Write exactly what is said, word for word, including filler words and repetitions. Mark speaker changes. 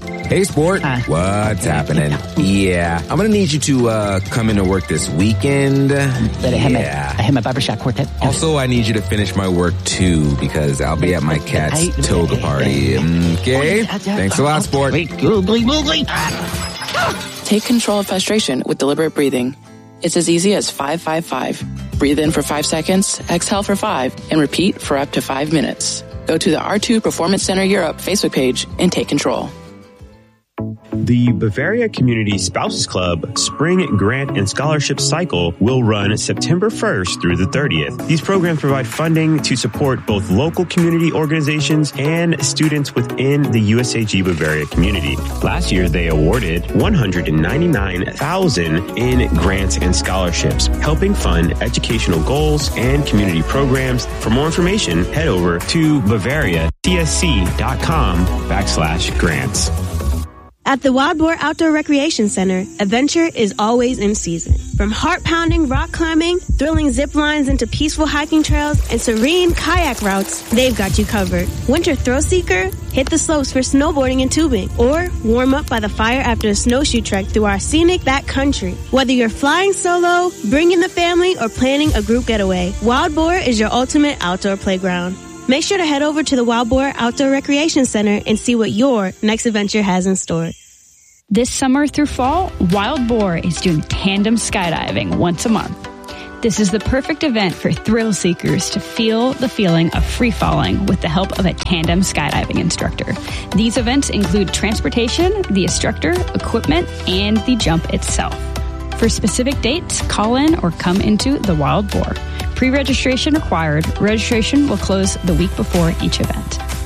Speaker 1: Hey, Sport.
Speaker 2: Uh,
Speaker 1: What's happening? Yeah, I'm gonna need you to uh, come into work this weekend.
Speaker 2: But I have my,
Speaker 1: yeah.
Speaker 2: I have my barbershop quartet.
Speaker 1: Also, I need you to finish my work too because I'll be at my cat's
Speaker 2: I-
Speaker 1: toga party. Okay? Thanks a lot, Sport.
Speaker 2: Wait, googly, googly.
Speaker 3: Take control of frustration with deliberate breathing. It's as easy as five five five. Breathe in for five seconds, exhale for five, and repeat for up to five minutes. Go to the R two Performance Center Europe Facebook page and take control.
Speaker 4: The Bavaria Community Spouses Club Spring Grant and Scholarship Cycle will run September first through the thirtieth. These programs provide funding to support both local community organizations and students within the U S A G Bavaria community. Last year, they awarded one hundred ninety-nine thousand dollars in grants and scholarships, helping fund educational goals and community programs. For more information, head over to bavaria c s c dot com backslash grants.
Speaker 5: At the Wild Boar Outdoor Recreation Center, adventure is always in season. From heart-pounding rock climbing, thrilling zip lines into peaceful hiking trails, and serene kayak routes, they've got you covered. Winter thrill seeker? Hit the slopes for snowboarding and tubing, or warm up by the fire after a snowshoe trek through our scenic backcountry. Whether you're flying solo, bringing the family, or planning a group getaway, Wild Boar is your ultimate outdoor playground. Make sure to head over to the Wild Boar Outdoor Recreation Center and see what your next adventure has in store.
Speaker 6: This summer through fall, Wild Boar is doing tandem skydiving once a month. This is the perfect event for thrill seekers to feel the feeling of free falling with the help of a tandem skydiving instructor. These events include transportation, the instructor, equipment, and the jump itself. For specific dates, call in or come into the Wild Boar. Pre-registration required. Registration will close the week before each event.